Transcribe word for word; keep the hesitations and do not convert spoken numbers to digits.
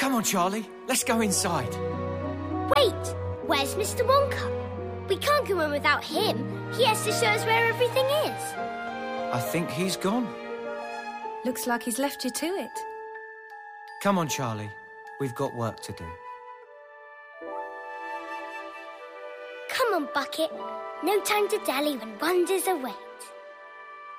Come on, Charlie. Let's go inside. Wait! Where's Mister Wonka? We can't go in without him. He has to show us where everything is. I think he's gone. Looks like he's left you to it. Come on, Charlie. We've got work to do. Come on, Bucket. No time to dally when wonder's away.